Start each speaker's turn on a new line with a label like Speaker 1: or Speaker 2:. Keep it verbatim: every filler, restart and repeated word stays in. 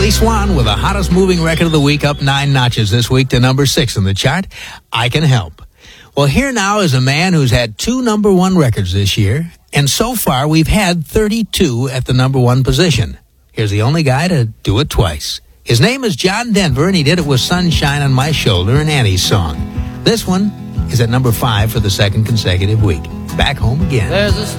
Speaker 1: Billy Swan with the hottest moving record of the week, up nine notches this week to number six in the chart, I Can Help. Well, here now is a man who's had two number one records this year, and so far we've had thirty-two at the number one position. Here's the only guy to do it twice. His name is John Denver, and he did it with Sunshine on My Shoulder and Annie's Song. This one is at number five for the second consecutive week. Back home again.
Speaker 2: There's a